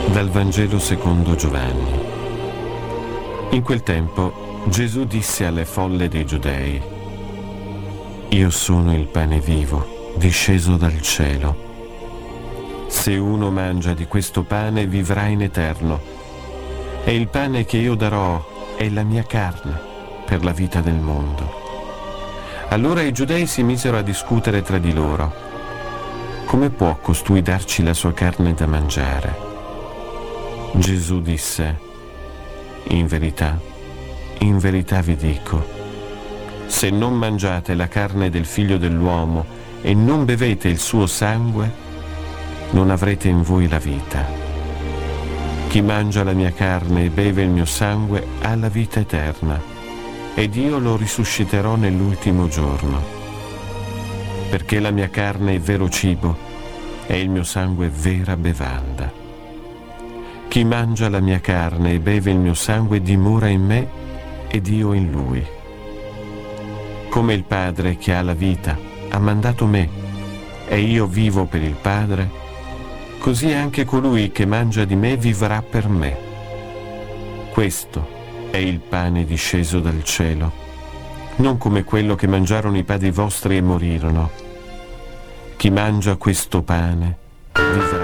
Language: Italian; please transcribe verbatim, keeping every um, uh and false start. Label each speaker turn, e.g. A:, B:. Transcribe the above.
A: Dal Vangelo secondo Giovanni. In quel tempo Gesù disse alle folle dei Giudei: Io sono il pane vivo, disceso dal cielo. Se uno mangia di questo pane vivrà in eterno, e il pane che io darò è la mia carne per la vita del mondo. Allora i Giudei si misero a discutere tra di loro: come può costui darci la sua carne da mangiare? Gesù disse: in verità, in verità vi dico, se non mangiate la carne del Figlio dell'uomo e non bevete il suo sangue, non avrete in voi la vita. Chi mangia la mia carne e beve il mio sangue ha la vita eterna, ed io lo risusciterò nell'ultimo giorno. Perché la mia carne è vero cibo e il mio sangue è vera bevanda. Chi mangia la mia carne e beve il mio sangue dimora in me ed io in lui. Come il Padre che ha la vita ha mandato me e io vivo per il Padre, così anche colui che mangia di me vivrà per me. Questo è il pane disceso dal cielo, non come quello che mangiarono i padri vostri e morirono. Chi mangia questo pane vivrà